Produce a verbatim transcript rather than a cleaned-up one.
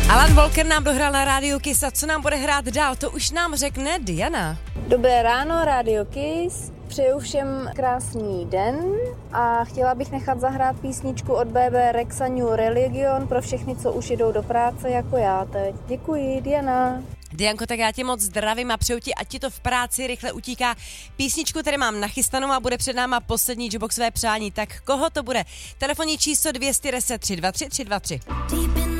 Alan Walker nám dohrál na Rádiu Kiss a co nám bude hrát dál, to už nám řekne Diana. Dobré ráno, Rádio Kiss. Přeju všem krásný den a chtěla bych nechat zahrát písničku od bé bé Rexa New Religion pro všechny, co už jdou do práce jako já teď. Děkuji, Diana. Dianko, tak já tě moc zdravím a přeju ti, ať ti to v práci rychle utíká. Písničku tady mám nachystanou a bude před náma poslední Jukeboxové přání. Tak koho to bude? Telefonní číslo dvě deset tři dva tři tři dva tři.